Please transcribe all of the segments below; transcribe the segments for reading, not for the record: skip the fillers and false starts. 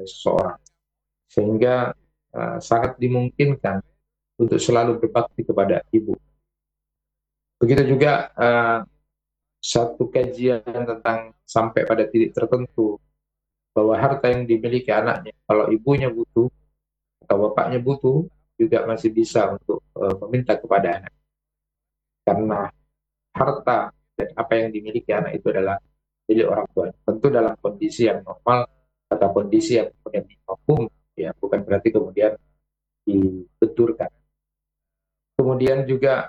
oleh seseorang, sehingga sangat dimungkinkan untuk selalu berbakti kepada ibu. Begitu juga satu kajian tentang sampai pada titik tertentu bahwa harta yang dimiliki anaknya, kalau ibunya butuh atau bapaknya butuh, juga masih bisa untuk meminta kepada anak. Karena harta dan apa yang dimiliki anak itu adalah milik orang tua. Tentu dalam kondisi yang normal atau kondisi yang kemudian dihukum, ya bukan berarti kemudian dibenturkan. Kemudian juga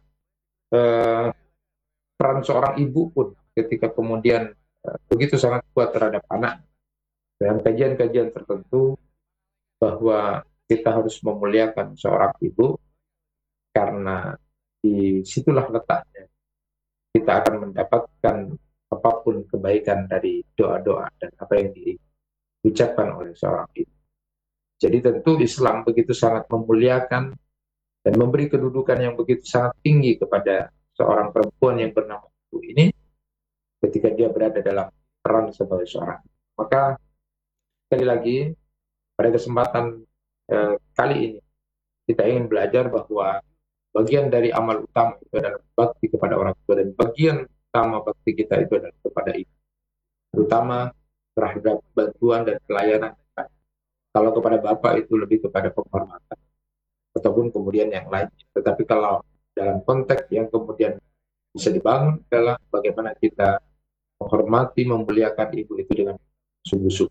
peran seorang ibu pun ketika kemudian begitu sangat kuat terhadap anak. Dalam kajian-kajian tertentu bahwa kita harus memuliakan seorang ibu karena disitulah letaknya kita akan mendapatkan apapun kebaikan dari doa-doa dan apa yang diucapkan oleh seorang ibu. Jadi tentu Islam begitu sangat memuliakan dan memberi kedudukan yang begitu sangat tinggi kepada seorang perempuan yang bernama ibu ini ketika dia berada dalam peran sebagai seorang. Maka sekali lagi pada kesempatan kali ini kita ingin belajar bahwa bagian dari amal utama itu adalah bakti kepada orang tua, dan bagian utama bakti kita itu adalah kepada ibu, terutama terhadap bantuan dan pelayanan. Kalau kepada bapak itu lebih kepada penghormatan ataupun kemudian yang lain. Tetapi kalau dalam konteks yang kemudian bisa dibangun adalah bagaimana kita menghormati, memuliakan ibu itu dengan sungguh-sungguh.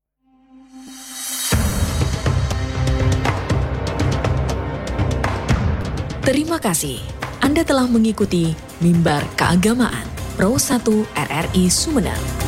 Terima kasih. Anda telah mengikuti Mimbar Keagamaan Pro 1 RRI Sumeneb.